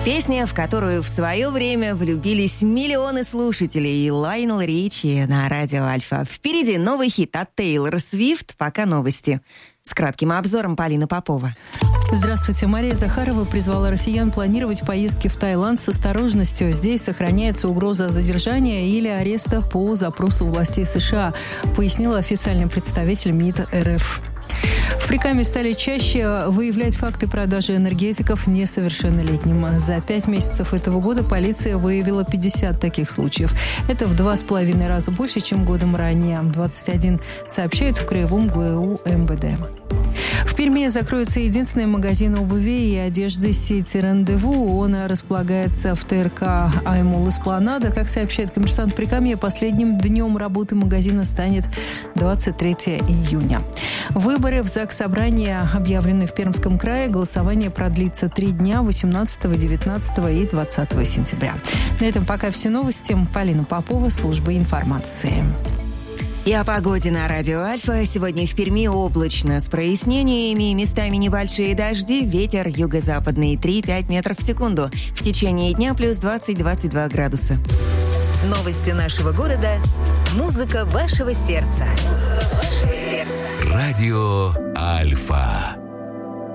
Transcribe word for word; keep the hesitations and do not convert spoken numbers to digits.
Песня, в которую в свое время влюбились миллионы слушателей, и Лайонел Ричи на радио Альфа. Впереди новый хит от Тейлор Свифт, пока новости. С кратким обзором Полина Попова. Здравствуйте. Мария Захарова призвала россиян планировать поездки в Таиланд с осторожностью. Здесь сохраняется угроза задержания или ареста по запросу властей США, пояснила официальный представитель МИД РФ. В Прикамье стали чаще выявлять факты продажи энергетиков несовершеннолетним. За пять месяцев этого года полиция выявила пятьдесят таких случаев. Это в два с половиной раза больше, чем годом ранее. двадцать один сообщают в Краевом ГУ МВД. В Перми закроется единственный магазин обуви и одежды сети «Рандеву». Он располагается в ТРК «Аймол Эспланада». Как сообщает «Коммерсант Прикамья», последним днем работы магазина станет двадцать третьего июня. Выборы в Заксобрание объявлены в Пермском крае. Голосование продлится три дня – восемнадцатого, девятнадцатого и двадцатого сентября. На этом пока все новости. Полина Попова, служба информации. И о погоде на радио Альфа. Сегодня в Перми облачно, с прояснениями, местами небольшие дожди, ветер юго-западный три-пять метров в секунду. В течение дня плюс двадцать-двадцать два градуса. Новости нашего города. Музыка вашего сердца. Музыка вашего сердца. Радио Альфа.